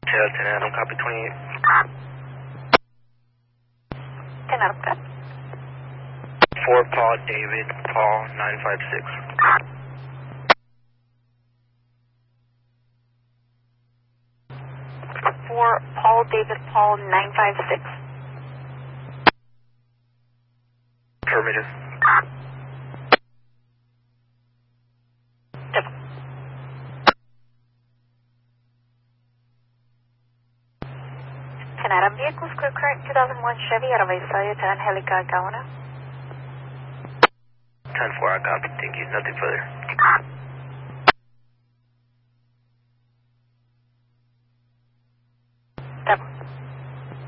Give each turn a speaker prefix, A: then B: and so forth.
A: 10 Adam, copy 28.
B: 10 Adam, cut.
A: 4 Paul David Paul 956.
B: 4 Paul David Paul 956.
A: Affirmative.
B: Yep. 10 Adam, vehicles clear current 2001 Chevy out of Visalia to Angelica, Gaona.
A: 10-4, I copy. Thank you. Nothing further.